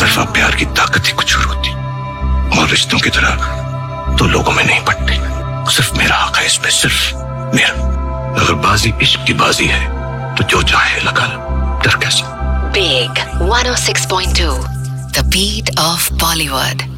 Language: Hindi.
तरफा प्यार की ताकत ही कुछ और होती, और रिश्तों की तरह तो लोगों में नहीं पड़ती। सिर्फ मेरा हक है इसमें, सिर्फ मेरा। अगर बाजी इश्क की बाजी है तो जो चाहे लगा लो, डर कैसे। Big 106.2, the beat of Bollywood.